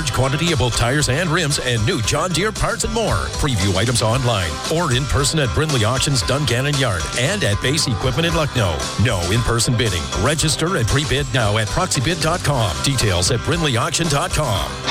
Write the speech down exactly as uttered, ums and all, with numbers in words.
large quantity of both tires and rims and new John Deere parts and more. Preview items online or in person at Brindley Auctions Dungannon Yard and at Base Equipment in Lucknow. No in-person bidding. Register and pre-bid now at proxy bid dot com. Details at brindley auction dot com.